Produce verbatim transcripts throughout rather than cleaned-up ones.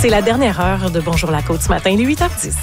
C'est la dernière heure de Bonjour la Côte ce matin, il est huit heures dix.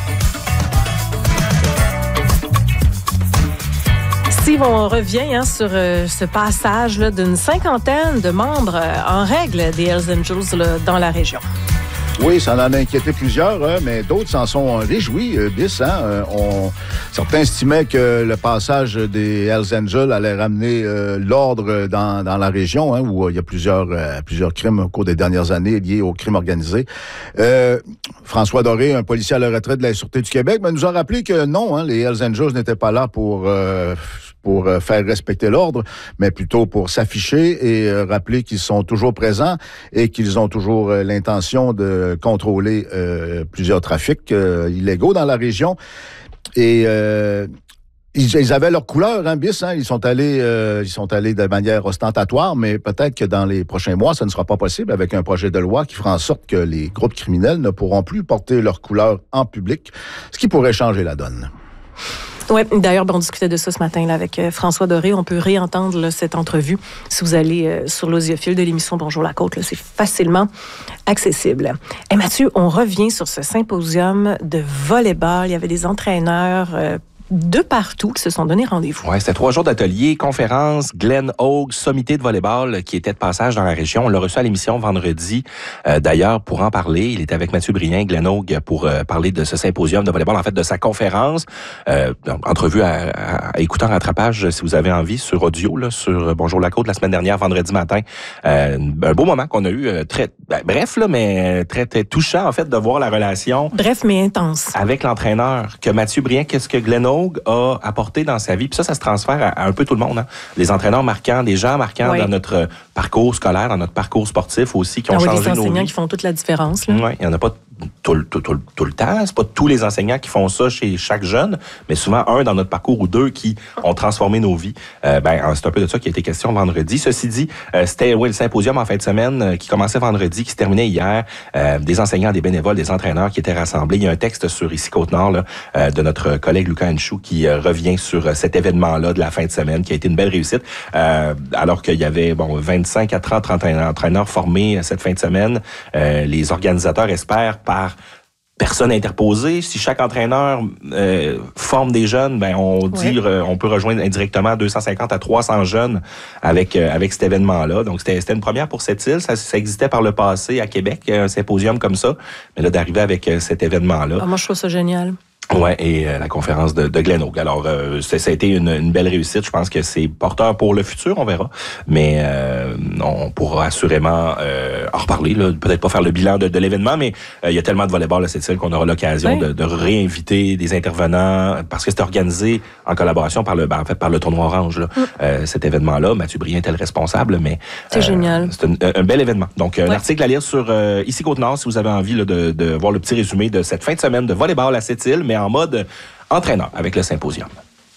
Steve, on revient hein, sur euh, ce passage là, d'une cinquantaine de membres euh, en règle des Hells Angels là, dans la région. Oui, ça en a inquiété plusieurs, hein, mais d'autres s'en sont réjouis, euh, bis. Hein, euh, on... Certains estimaient que le passage des Hells Angels allait ramener euh, l'ordre dans, dans la région, hein, où il y a plusieurs, euh, plusieurs crimes au cours des dernières années liés au crime organisé. Euh, François Doré, un policier à la retraite de la Sûreté du Québec, ben, nous a rappelé que non, hein, les Hells Angels n'étaient pas là pour... Euh, pour faire respecter l'ordre, mais plutôt pour s'afficher et euh, rappeler qu'ils sont toujours présents et qu'ils ont toujours euh, l'intention de contrôler euh, plusieurs trafics euh, illégaux dans la région. Et euh, ils, ils avaient leur couleur, hein, bis, hein, ils sont allés euh, ils sont allés de manière ostentatoire, mais peut-être que dans les prochains mois, ça ne sera pas possible avec un projet de loi qui fera en sorte que les groupes criminels ne pourront plus porter leur couleur en public, ce qui pourrait changer la donne. Oui, d'ailleurs, ben, on discutait de ça ce matin là, avec euh, François Doré. On peut réentendre là, cette entrevue si vous allez euh, sur l'audiofile de l'émission Bonjour la Côte. Là, c'est facilement accessible. Et Mathieu, on revient sur ce symposium de volleyball. Il y avait des entraîneurs euh, de partout qui se sont donné rendez-vous. Oui, c'était trois jours d'atelier, conférence, Glen Oak, sommité de volleyball qui était de passage dans la région. On l'a reçu à l'émission vendredi. Euh, d'ailleurs, pour en parler, il était avec Mathieu Brien, Glen Oak, pour euh, parler de ce symposium de volleyball, en fait, de sa conférence. Euh, entrevue à, à, à écouter en rattrapage, si vous avez envie, sur audio, là, sur Bonjour la Côte, la semaine dernière, vendredi matin. Euh, un beau moment qu'on a eu, euh, très ben, bref, là, mais très, très touchant, en fait, de voir la relation... Bref, mais intense. ...avec l'entraîneur, que Mathieu Brien, qu'est-ce que Glen Oak a apporté dans sa vie. Puis ça, ça se transfère à, à un peu tout le monde. Hein. Les entraîneurs marquants, des gens marquants oui. dans notre parcours scolaire, dans notre parcours sportif aussi, qui ont ah oui, changé nos vies. Des enseignants qui font toute la différence. Oui, il n'y en a pas tout, tout, tout, tout le temps. C'est pas tous les enseignants qui font ça chez chaque jeune, mais souvent un dans notre parcours ou deux qui ont transformé nos vies. Euh, ben, c'est un peu de ça qui a été question vendredi. Ceci dit, euh, c'était oui, le symposium en fin de semaine euh, qui commençait vendredi, qui se terminait hier. Euh, des enseignants, des bénévoles, des entraîneurs qui étaient rassemblés. Il y a un texte sur Ici Côte-Nord là, euh, de notre collègue Lucas Henchou qui euh, revient sur euh, cet événement-là de la fin de semaine qui a été une belle réussite. Euh, alors qu'il y avait bon vingt-cinq à trente entraîneurs formés euh, cette fin de semaine. Euh, les organisateurs espèrent par personne interposée. Si chaque entraîneur euh, forme des jeunes, ben on dit oui. euh, on peut rejoindre indirectement deux cent cinquante à trois cents jeunes avec euh, avec cet événement-là. Donc c'était c'était une première pour cette île. Ça, ça existait par le passé à Québec, un symposium comme ça, mais là d'arriver avec euh, cet événement-là. Ah, moi je trouve ça génial. Ouais, et euh, la conférence de, de Glen Oak. Alors, euh, ça, ça a été une, une belle réussite. Je pense que c'est porteur pour le futur, on verra. Mais euh, on pourra assurément euh, en reparler. Là. Peut-être pas faire le bilan de, de l'événement, mais euh, il y a tellement de volleyball à cette île qu'on aura l'occasion oui. de, de réinviter des intervenants parce que c'est organisé en collaboration par le, ben, en fait, par le Tournoi Orange. Là. Mm. Euh, cet événement-là, Mathieu Brien était le responsable, mais c'est euh, génial. C'est un, un bel événement. Donc, un ouais. article à lire sur euh, Ici Côte-Nord si vous avez envie là, de, de voir le petit résumé de cette fin de semaine de volleyball à cette île, mais en mode entraîneur avec le symposium.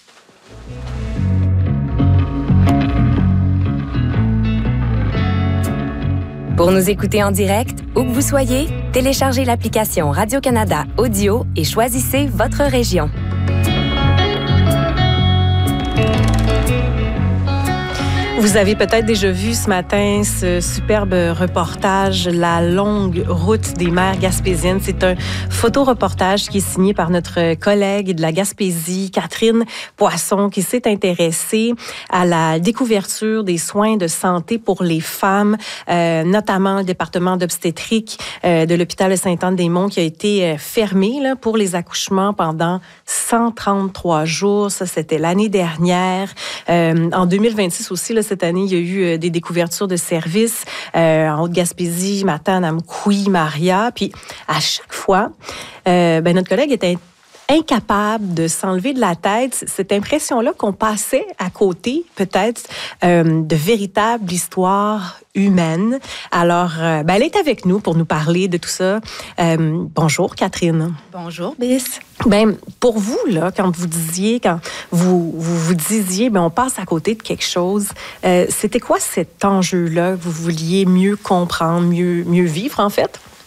Pour nous écouter en direct, où que vous soyez, téléchargez l'application Radio-Canada Audio et choisissez votre région. Vous avez peut-être déjà vu ce matin ce superbe reportage, La longue route des mers gaspésiennes. C'est un photoreportage qui est signé par notre collègue de la Gaspésie, Catherine Poisson, qui s'est intéressée à la découverture des soins de santé pour les femmes, euh, notamment le département d'obstétrique euh, de l'hôpital de Sainte-Anne-des-Monts qui a été fermé là, pour les accouchements pendant cent trente-trois jours. Ça, c'était l'année dernière. Euh, en deux mille vingt-six aussi, là, cette année, il y a eu euh, des découvertures de services euh, en Haute-Gaspésie, Matane, Amkoui, Maria. Puis, à chaque fois, euh, ben, notre collègue était incapable de s'enlever de la tête cette impression-là qu'on passait à côté, peut-être, euh, de véritables histoires humaines. Alors, euh, ben, elle est avec nous pour nous parler de tout ça. Euh, bonjour, Catherine. Bonjour, Bis. Ben, pour vous, là, quand vous disiez, quand vous vous, vous disiez, ben, on passe à côté de quelque chose, euh, c'était quoi cet enjeu-là que vous vouliez mieux comprendre, mieux, mieux vivre, en fait?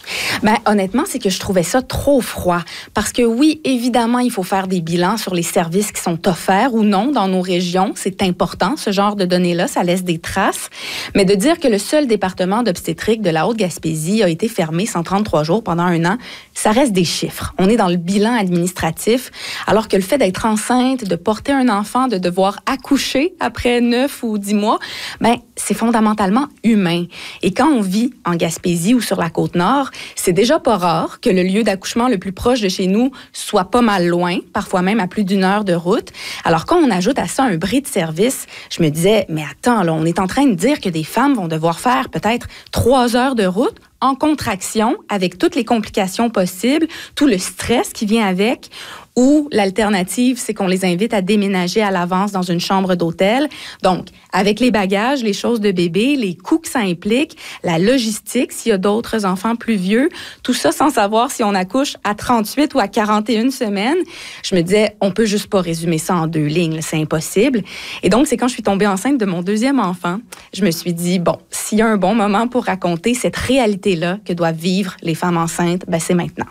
Ben, honnêtement, c'est que je trouvais ça trop froid. Parce que oui, évidemment, il faut faire des bilans sur les services qui sont offerts ou non dans nos régions. C'est important, ce genre de données-là, ça laisse des traces. Mais de dire que le seul département d'obstétrique de la Haute-Gaspésie a été fermé cent trente-trois jours pendant un an, ça reste des chiffres. On est dans le bilan administratif, alors que le fait d'être enceinte, de porter un enfant, de devoir accoucher après neuf ou dix mois, ben, c'est fondamentalement humain. Et quand on vit en Gaspésie ou sur la Côte-Nord, c'est déjà pas rare que le lieu d'accouchement le plus proche de chez nous soit pas mal loin, parfois même à plus d'une heure de route. Alors, quand on ajoute à ça un bris de service, je me disais, mais attends, là, on est en train de dire que des femmes vont devoir faire peut-être trois heures de route en contraction, avec toutes les complications possibles, tout le stress qui vient avec, ou l'alternative, c'est qu'on les invite à déménager à l'avance dans une chambre d'hôtel. Donc, avec les bagages, les choses de bébé, les coûts que ça implique, la logistique, s'il y a d'autres enfants plus vieux, tout ça sans savoir si on accouche à trente-huit ou à quarante et une semaines, je me disais, on peut juste pas résumer ça en deux lignes, c'est impossible. Et donc, c'est quand je suis tombée enceinte de mon deuxième enfant, je me suis dit, bon, s'il y a un bon moment pour raconter cette réalité-là que doivent vivre les femmes enceintes, ben c'est maintenant.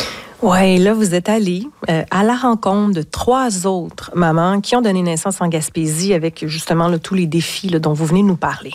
Oui, là, vous êtes allée euh, à la rencontre de trois autres mamans qui ont donné naissance en Gaspésie avec justement là, tous les défis là, dont vous venez de nous parler.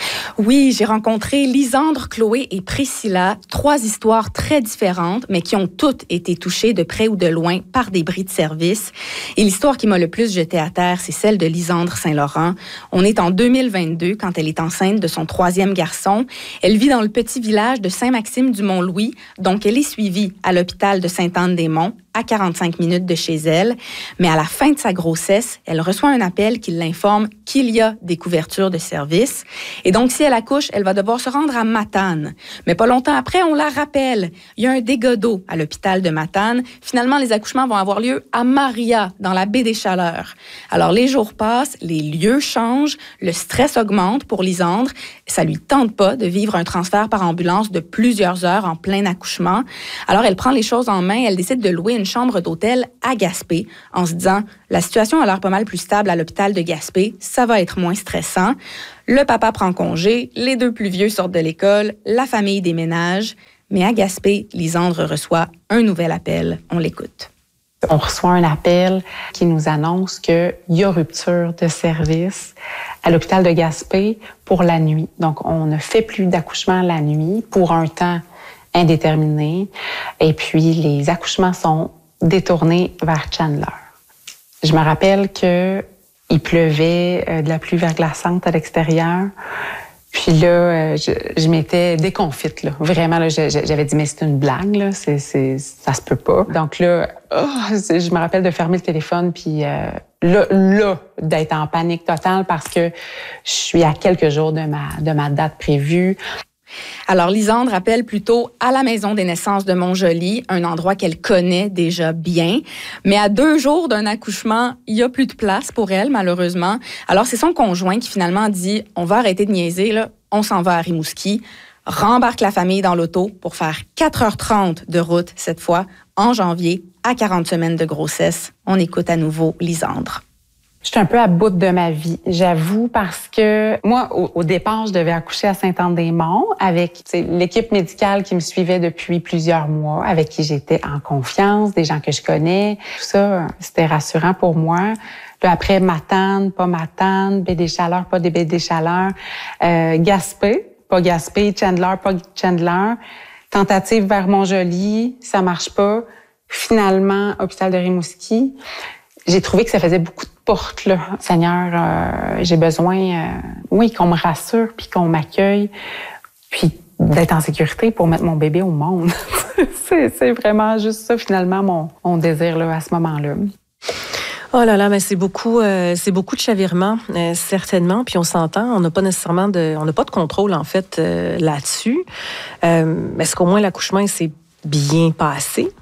Oui, j'ai rencontré Lisandre, Chloé et Priscilla, trois histoires très différentes, mais qui ont toutes été touchées de près ou de loin par des bris de service. Et l'histoire qui m'a le plus jetée à terre, c'est celle de Lisandre Saint-Laurent. On est en deux mille vingt-deux, quand elle est enceinte de son troisième garçon. Elle vit dans le petit village de Saint-Maxime-du-Mont-Louis, donc elle est suivie à l'hôpital de Sainte-Anne-des-Monts, à quarante-cinq minutes de chez elle. Mais à la fin de sa grossesse, elle reçoit un appel qui l'informe qu'il y a des couvertures de service. Et donc, si elle accouche, elle va devoir se rendre à Matane. Mais pas longtemps après, on la rappelle. Il y a un dégât d'eau à l'hôpital de Matane. Finalement, les accouchements vont avoir lieu à Maria, dans la baie des Chaleurs. Alors, les jours passent, les lieux changent, le stress augmente pour Lisandre. Ça lui tente pas de vivre un transfert par ambulance de plusieurs heures en plein accouchement. Alors, elle prend les choses en main. Elle décide de louer une chambre d'hôtel à Gaspé en se disant « La situation a l'air pas mal plus stable à l'hôpital de Gaspé. Ça va être moins stressant. » Le papa prend congé, les deux plus vieux sortent de l'école, la famille déménage. Mais à Gaspé, Lisandre reçoit un nouvel appel. On l'écoute. On reçoit un appel qui nous annonce qu'il y a rupture de service à l'hôpital de Gaspé pour la nuit. Donc, on ne fait plus d'accouchement la nuit pour un temps indéterminé. Et puis, les accouchements sont détournés vers Chandler. Je me rappelle que il pleuvait, euh, de la pluie verglaçante à l'extérieur. Puis là, euh, je, je m'étais déconfite, là. Vraiment, là, je, j'avais dit, mais c'est une blague, là. C'est, c'est, ça se peut pas. Donc là, oh, je me rappelle de fermer le téléphone, puis euh, là, là, d'être en panique totale parce que je suis à quelques jours de ma, de ma date prévue. Alors, Lisandre appelle plutôt à la maison des naissances de Montjoly, un endroit qu'elle connaît déjà bien. Mais à deux jours d'un accouchement, il n'y a plus de place pour elle, malheureusement. Alors, c'est son conjoint qui finalement dit « On va arrêter de niaiser, là. On s'en va à Rimouski. » Rembarque la famille dans l'auto pour faire quatre heures trente de route, cette fois, en janvier, à quarante semaines de grossesse. On écoute à nouveau Lisandre. Je suis un peu à bout de ma vie, j'avoue, parce que moi, au, au départ, je devais accoucher à Sainte-Anne-des-Monts avec l'équipe médicale qui me suivait depuis plusieurs mois, avec qui j'étais en confiance, des gens que je connais. Tout ça, c'était rassurant pour moi. Là, après, Matane, pas Matane, baie des Chaleurs, pas des baies des Chaleurs, euh, Gaspé, pas Gaspé, Chandler, pas Chandler. Tentative vers Montjoly, ça marche pas. Finalement, hôpital de Rimouski. J'ai trouvé que ça faisait beaucoup de portes, là. Seigneur, euh, j'ai besoin, euh, oui, qu'on me rassure, puis qu'on m'accueille, puis d'être en sécurité pour mettre mon bébé au monde. c'est, c'est vraiment juste ça, finalement, mon, mon désir là, à ce moment-là. Oh là là, mais c'est beaucoup, euh, c'est beaucoup de chavirement, euh, certainement. Puis on s'entend, on n'a pas nécessairement de, on n'a pas de contrôle en fait euh, là-dessus. Euh, est-ce qu'au moins l'accouchement s'est bien passé?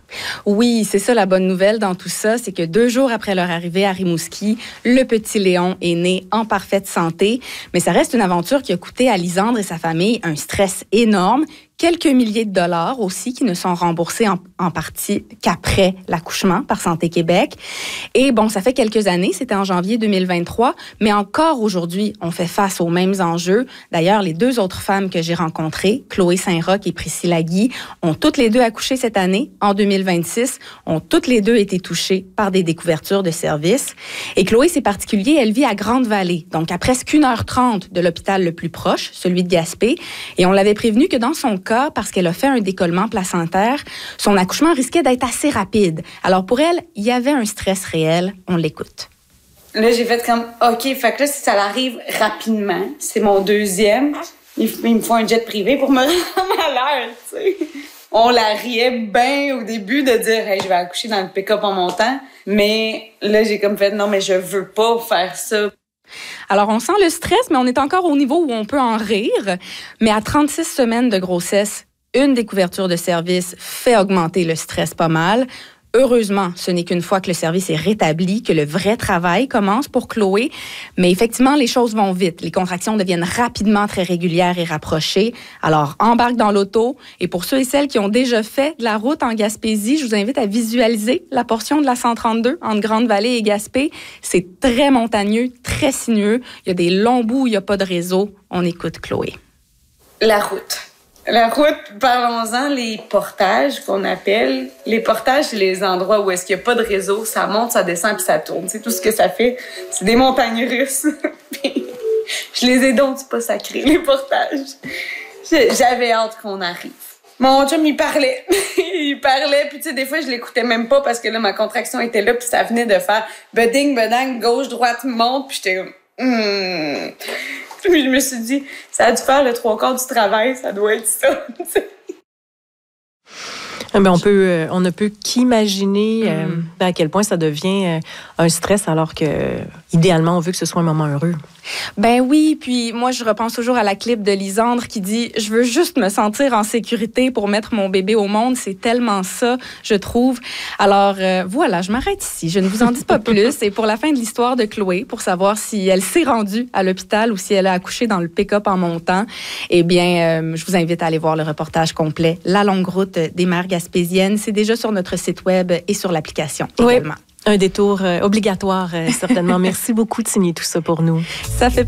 Oui, c'est ça la bonne nouvelle dans tout ça, c'est que deux jours après leur arrivée à Rimouski, le petit Léon est né en parfaite santé. Mais ça reste une aventure qui a coûté à Lisandre et sa famille un stress énorme. Quelques milliers de dollars aussi qui ne sont remboursés en, en partie qu'après l'accouchement par Santé Québec. Et bon, ça fait quelques années, c'était en janvier deux mille vingt-trois, mais encore aujourd'hui, on fait face aux mêmes enjeux. D'ailleurs, les deux autres femmes que j'ai rencontrées, Chloé Saint-Roch et Priscilla Guy, ont toutes les deux accouché cette année, en deux mille vingt-six, ont toutes les deux été touchées par des découvertures de services. Et Chloé, c'est particulier, elle vit à Grande-Vallée, donc à presque une heure trente de l'hôpital le plus proche, celui de Gaspé. Et on l'avait prévenu que dans son cas, parce qu'elle a fait un décollement placentaire, son accouchement risquait d'être assez rapide. Alors pour elle, il y avait un stress réel. On l'écoute. Là, j'ai fait comme, OK, fait que là, si ça arrive rapidement, c'est mon deuxième, il, il me faut un jet privé pour me rendre à l'heure, tu sais. On la riait bien au début de dire, hey, je vais accoucher dans le pick-up en montant. Mais là, j'ai comme fait, non, mais je veux pas faire ça. Alors, on sent le stress, mais on est encore au niveau où on peut en rire. Mais à trente-six semaines de grossesse, une découverture de service fait augmenter le stress pas mal. Heureusement, ce n'est qu'une fois que le service est rétabli que le vrai travail commence pour Chloé. Mais effectivement, les choses vont vite. Les contractions deviennent rapidement très régulières et rapprochées. Alors, embarque dans l'auto. Et pour ceux et celles qui ont déjà fait de la route en Gaspésie, je vous invite à visualiser la portion de la cent trente-deux entre Grande-Vallée et Gaspé. C'est très montagneux, très sinueux. Il y a des longs bouts où il n'y a pas de réseau. On écoute Chloé. La route. La route, parlons-en, les portages qu'on appelle. Les portages, c'est les endroits où est-ce qu'il n'y a pas de réseau. Ça monte, ça descend, puis ça tourne. C'est tout ce que ça fait. C'est des montagnes russes. Je les ai donc pas sacrés, les portages. J'avais hâte qu'on arrive. Mon chum, il parlait. il parlait, puis tu sais, des fois, je l'écoutais même pas parce que là, ma contraction était là, puis ça venait de faire beding, bedang, gauche, droite, monte, puis j'étais comme... Hmm. Puis je me suis dit, ça a dû faire le trois quarts du travail, ça doit être ça. Mais on peut, euh, on ne peut qu'imaginer euh, mm. à quel point ça devient euh, un stress alors que, idéalement, on veut que ce soit un moment heureux. Ben oui, puis moi, je repense toujours à la clip de Lisandre qui dit « Je veux juste me sentir en sécurité pour mettre mon bébé au monde. » C'est tellement ça, je trouve. Alors, euh, voilà, je m'arrête ici. Je ne vous en dis pas plus. Et pour la fin de l'histoire de Chloé, pour savoir si elle s'est rendue à l'hôpital ou si elle a accouché dans le pick-up en montant, eh bien, euh, je vous invite à aller voir le reportage complet « La longue route des mères gaspésiennes ». C'est déjà sur notre site web et sur l'application également. Oui. Un détour euh, obligatoire, euh, certainement. Merci beaucoup de signer tout ça pour nous. Ça fait